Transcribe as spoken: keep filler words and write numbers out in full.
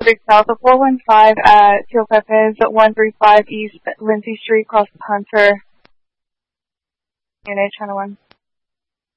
traffic south of four one five at Tio Pepe's at one three five East Lindsay Street, across the Hunter. Unit, channel one.